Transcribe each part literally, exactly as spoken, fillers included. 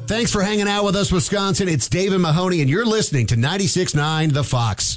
Thanks for hanging out with us, Wisconsin. It's David Mahoney, and you're listening to ninety-six point nine The Fox.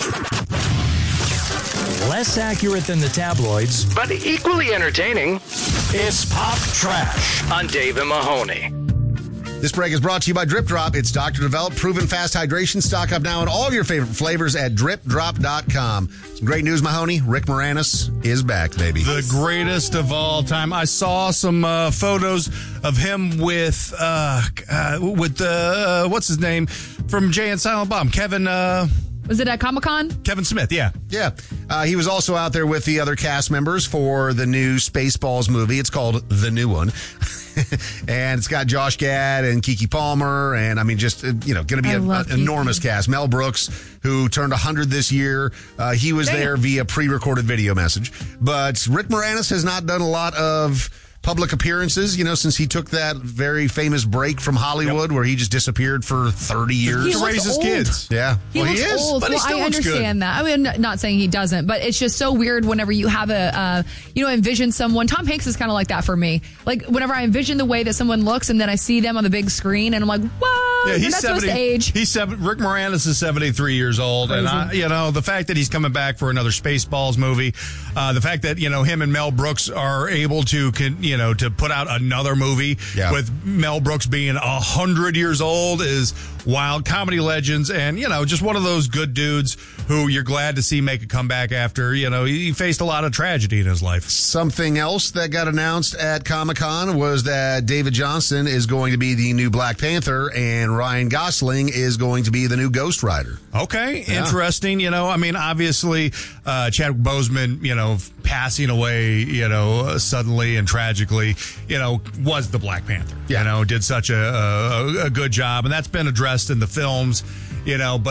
Less accurate than the tabloids, but equally entertaining. It's Pop Trash on Dave and Mahoney. This break is brought to you by Drip Drop. It's doctor developed, proven fast hydration. Stock up now on all of your favorite flavors at drip drop dot com. Some great news, Mahoney. Rick Moranis is back, baby. The greatest of all time. I saw some uh, photos of him with uh, uh with uh, what's his name from Jay and Silent Bob, Kevin. Uh, Was it at Comic-Con? Kevin Smith, yeah. Yeah. Uh, he was also out there with the other cast members for the new Spaceballs movie. It's called The New One. And it's got Josh Gad and Keke Palmer. And, I mean, just, uh, you know, going to be an enormous cast. Mel Brooks, who turned one hundred this year. Uh, he was Damn. there via pre-recorded video message. But Rick Moranis has not done a lot of public appearances, you know, since he took that very famous break from Hollywood yep. where he just disappeared for thirty years he to raise his old. kids. Yeah. He well, looks he is. old. But well, he still I looks understand good. that. I mean, I'm not saying he doesn't, but it's just so weird whenever you have a, uh, you know, envision someone. Tom Hanks is kind of like that for me. Like, whenever I envision the way that someone looks and then I see them on the big screen and I'm like, what? Yeah, You're he's not seventy. supposed to age. He's seven. Rick Moranis is seventy-three years old, Crazy. and I, you know the fact that he's coming back for another Spaceballs movie, uh, the fact that you know him and Mel Brooks are able to, can, you know, to put out another movie yeah. with Mel Brooks being a hundred years old is wild. Comedy legends, and you know, just one of those good dudes who you're glad to see make a comeback after you know he faced a lot of tragedy in his life. Something else that got announced at Comic-Con was that David Johnson is going to be the new Black Panther, and Ryan Gosling is going to be the new Ghost Rider. Okay, yeah. interesting. You know, I mean, obviously, uh, Chadwick Boseman, you know, passing away, you know, suddenly and tragically, you know, was the Black Panther. Yeah. You know, did such a, a, a good job, and that's been addressed in the films, you know, but